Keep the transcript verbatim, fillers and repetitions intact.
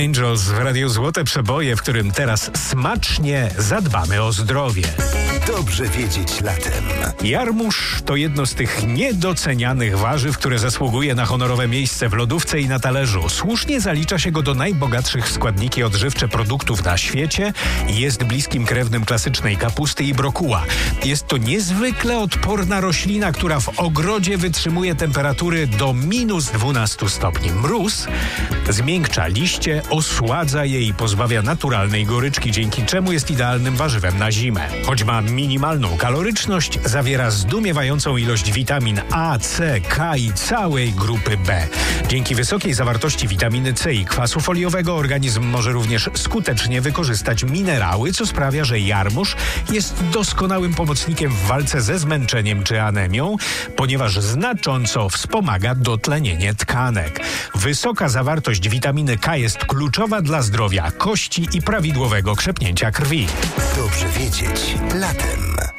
Angels w Radiu Złote Przeboje, w którym teraz smacznie zadbamy o zdrowie. Dobrze wiedzieć latem. Jarmuż to jedno z tych niedocenianych warzyw, które zasługuje na honorowe miejsce w lodówce i na talerzu. Słusznie zalicza się go do najbogatszych w składniki odżywcze produktów na świecie i jest bliskim krewnym klasycznej kapusty i brokuła. Jest to niezwykle odporna roślina, która w ogrodzie wytrzymuje temperatury do minus dwunastu stopni. Mróz zmiękcza liście, osładza je i pozbawia naturalnej goryczki, dzięki czemu jest idealnym warzywem na zimę. Choć ma minimalną kaloryczność, zawiera zdumiewającą ilość witamin A, C, K i całej grupy B. Dzięki wysokiej zawartości witaminy C i kwasu foliowego organizm może również skutecznie wykorzystać minerały, co sprawia, że jarmuż jest doskonałym pomocnikiem w walce ze zmęczeniem czy anemią, ponieważ znacząco wspomaga dotlenienie tkanek. Wysoka zawartość witaminy K jest kluczowa dla zdrowia kości i prawidłowego krzepnięcia krwi. Dobrze wiedzieć latem.